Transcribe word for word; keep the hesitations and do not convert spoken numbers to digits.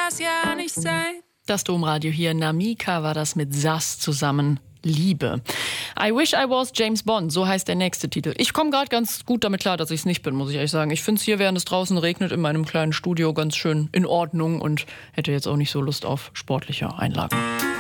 das ja nicht sein. Das Domradio hier, Namika war das mit Sass zusammen. Liebe. I Wish I Was James Bond, so heißt der nächste Titel. Ich komme gerade ganz gut damit klar, dass ich es nicht bin, muss ich ehrlich sagen. Ich finde es hier, während es draußen regnet, in meinem kleinen Studio ganz schön in Ordnung und hätte jetzt auch nicht so Lust auf sportliche Einlagen.